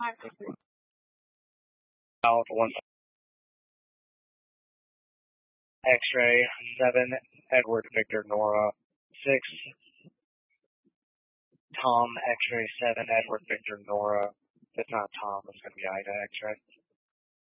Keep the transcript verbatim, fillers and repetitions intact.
Alpha one. X-ray seven, Edward Victor Nora six. Tom X-ray seven, Edward Victor Nora. It's not Tom. It's going to be Ida X-ray.